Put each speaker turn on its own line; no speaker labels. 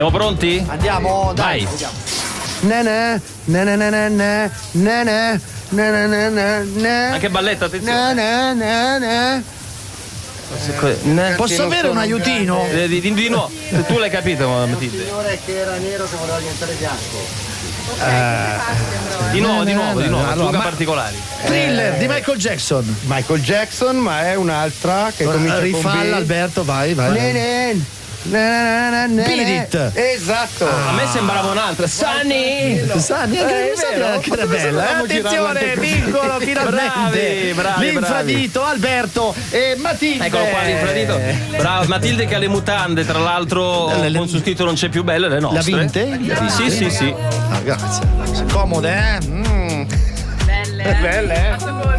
Siamo pronti?
Andiamo, dai.
Anche balletta, attenzione.
Posso avere un aiutino?
Di nuovo. Tu l'hai capito, Matilde?
Il signore che era nero che voleva diventare bianco.
Di nuovo, allora, particolari.
Thriller di Michael Jackson.
Michael Jackson, ma è un'altra che comincia con
Rifalla, Alberto, vai. Beat It.
Esatto.
A me sembrava un'altra. Sunny,
anche era bella. Attenzione, vincolo finalmente.
Bravi.
L'infradito, Alberto e Matilde.
Eccolo qua, l'infradito. Bravo, Matilde che ha le mutande, tra l'altro con su scritto non c'è più belle, le nostre.
La vinte?
Sì.
Grazie. Comode,
Belle.
Belle,